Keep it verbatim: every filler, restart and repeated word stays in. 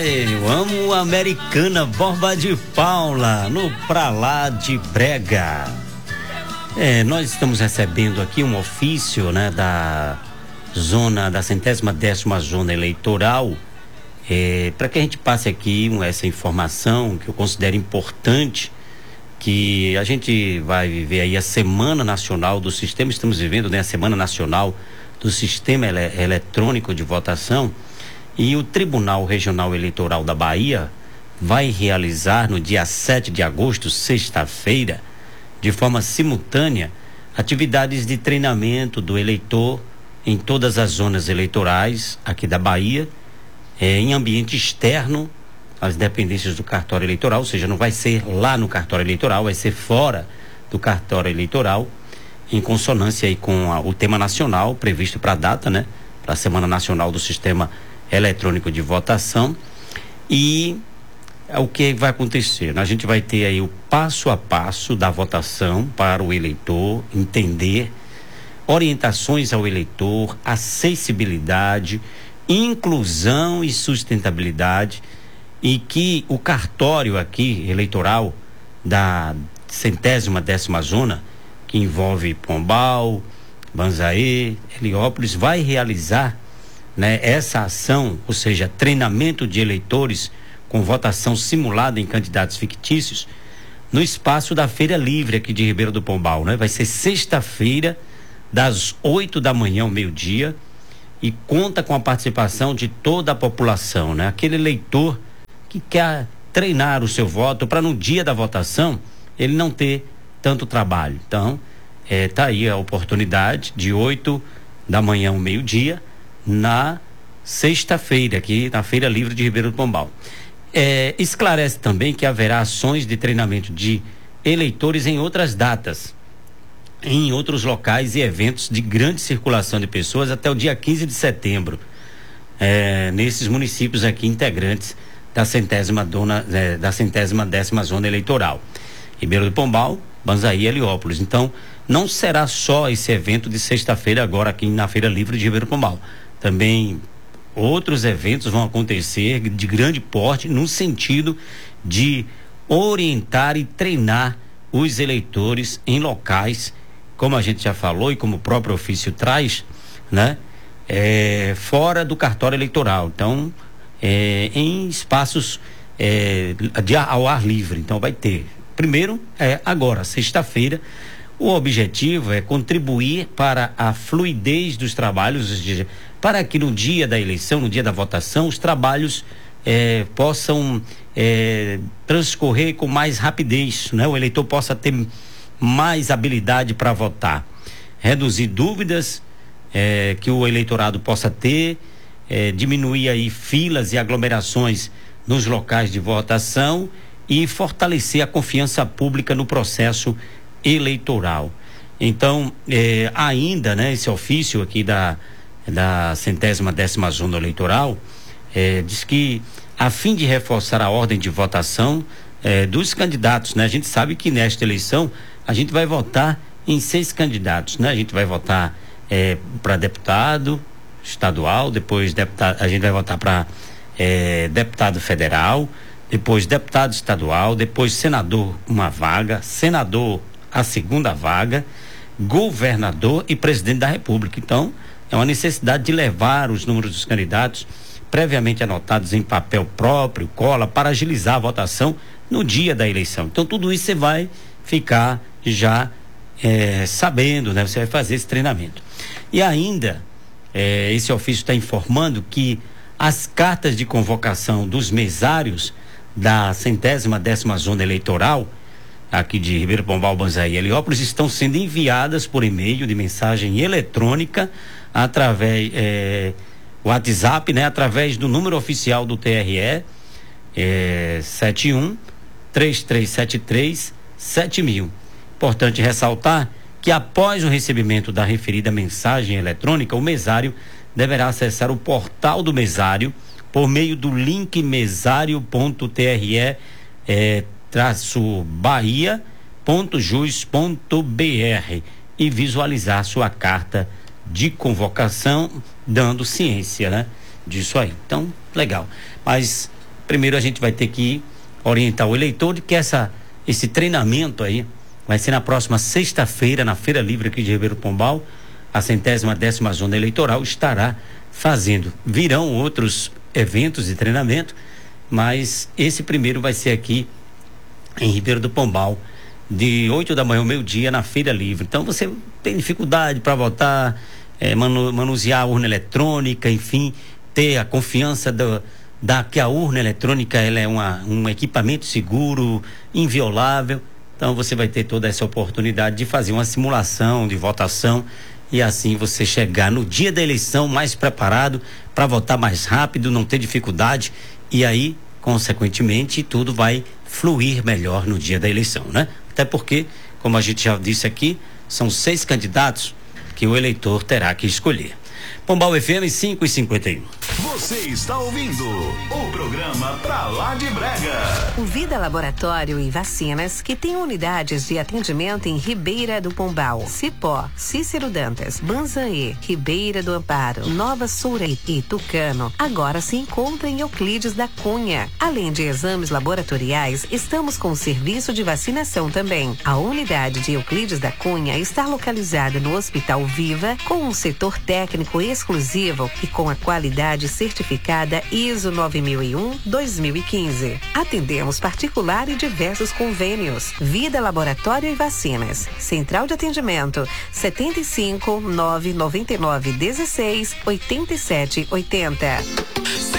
Eu amo Americana, Borba de Paula, no Pra Lá de Brega. É, nós estamos recebendo aqui um ofício, né, da zona, da centésima décima zona eleitoral, é, para que a gente passe aqui um, essa informação que eu considero importante, que a gente vai viver aí a Semana Nacional do Sistema, estamos vivendo, né, a Semana Nacional do Sistema Ele- Eletrônico de Votação, e o Tribunal Regional Eleitoral da Bahia vai realizar no dia sete de agosto, sexta-feira, de forma simultânea, atividades de treinamento do eleitor em todas as zonas eleitorais aqui da Bahia, eh, em ambiente externo às dependências do cartório eleitoral, ou seja, não vai ser lá no cartório eleitoral, vai ser fora do cartório eleitoral, em consonância aí com a, o tema nacional previsto para a data, né? Para a Semana Nacional do Sistema Eletrônico de Votação. E o que vai acontecer? A gente vai ter aí o passo a passo da votação para o eleitor entender, orientações ao eleitor, acessibilidade, inclusão e sustentabilidade, e que o cartório aqui eleitoral da centésima décima zona, que envolve Pombal, Banzaê, Heliópolis, vai realizar, né, essa ação, ou seja, treinamento de eleitores com votação simulada em candidatos fictícios, no espaço da Feira Livre aqui de Ribeirão do Pombal, né? Vai ser sexta-feira, das oito da manhã ao meio-dia, e conta com a participação de toda a população, né? Aquele eleitor que quer treinar o seu voto para no dia da votação ele não ter tanto trabalho. Então, é, tá aí a oportunidade de oito da manhã ao meio-dia, na sexta-feira, aqui na Feira Livre de Ribeirão do Pombal. É, esclarece também que haverá ações de treinamento de eleitores em outras datas, em outros locais e eventos de grande circulação de pessoas até o dia quinze de setembro, é, nesses municípios aqui integrantes da centésima, dona, é, da centésima décima zona eleitoral, Ribeirão do Pombal, Banzaí e Heliópolis. Então, não será só esse evento de sexta-feira agora aqui na Feira Livre de Ribeirão do Pombal. Também outros eventos vão acontecer de grande porte, no sentido de orientar e treinar os eleitores em locais, como a gente já falou e como o próprio ofício traz, né? É, fora do cartório eleitoral. Então, é, em espaços é, de, ao ar livre. Então, vai ter. Primeiro, é agora, sexta-feira. O objetivo é contribuir para a fluidez dos trabalhos, ou seja, para que no dia da eleição, no dia da votação, os trabalhos eh, possam eh, transcorrer com mais rapidez, né? O eleitor possa ter mais habilidade para votar, reduzir dúvidas eh, que o eleitorado possa ter, eh, diminuir aí filas e aglomerações nos locais de votação e fortalecer a confiança pública no processo eleitoral. Então, eh, ainda, né, esse ofício aqui da da centésima décima zona eleitoral eh, diz que, a fim de reforçar a ordem de votação eh, dos candidatos, né? A gente sabe que nesta eleição a gente vai votar em seis candidatos, né? A gente vai votar eh, para deputado estadual, depois deputado, a gente vai votar para eh, deputado federal, depois deputado estadual, depois senador uma vaga, senador a segunda vaga, governador e presidente da República. Então, é uma necessidade de levar os números dos candidatos previamente anotados em papel próprio, cola, para agilizar a votação no dia da eleição. Então, tudo isso você vai ficar já é, sabendo, né? Você vai fazer esse treinamento. E ainda, é, esse ofício está informando que as cartas de convocação dos mesários da centésima décima zona eleitoral aqui de Ribeirão do Pombal, Banzaí e Heliópolis estão sendo enviadas por e-mail de mensagem eletrônica através é, WhatsApp, né? Através do número oficial do T R E, é, sete um três três sete três sete mil. Importante ressaltar que após o recebimento da referida mensagem eletrônica, o mesário deverá acessar o portal do mesário por meio do link mesário ponto tre é, traço bahia ponto jus ponto br e visualizar sua carta de convocação, dando ciência, né, disso aí. Então, legal. Mas Primeiro a gente vai ter que orientar o eleitor de que essa, esse treinamento aí vai ser na próxima sexta-feira, na Feira Livre aqui de Ribeirão do Pombal. A centésima décima zona eleitoral estará fazendo. Virão outros eventos de treinamento, mas esse primeiro vai ser aqui em Ribeirão do Pombal, de oito da manhã ao meio-dia, na Feira Livre. Então você tem dificuldade para votar, é, manu, manusear a urna eletrônica, enfim, ter a confiança do, da que a urna eletrônica ela é uma, um equipamento seguro, inviolável. Então você vai ter toda essa oportunidade de fazer uma simulação de votação e assim você chegar no dia da eleição mais preparado para votar mais rápido, não ter dificuldade, e aí, consequentemente, tudo vai fluir melhor no dia da eleição, né? Até porque, como a gente já disse aqui, são seis candidatos que o eleitor terá que escolher. Pombal F M cinco e cinquenta e um. Você está ouvindo o programa Pra Lá de Brega. O Vida Laboratório e Vacinas, que tem unidades de atendimento em Ribeira do Pombal, Cipó, Cícero Dantas, Banzaê, Ribeira do Amparo, Nova Soura e Tucano, agora se encontra em Euclides da Cunha. Além de exames laboratoriais, estamos com o serviço de vacinação também. A unidade de Euclides da Cunha está localizada no Hospital Viva, com um setor técnico exclusivo e com a qualidade certificada I S O nove mil e um dois mil e quinze. Atendemos particular e diversos convênios. Vida Laboratório e Vacinas. Central de atendimento setenta e cinco, nove noventa e nove, dezesseis, oitenta e sete, oitenta.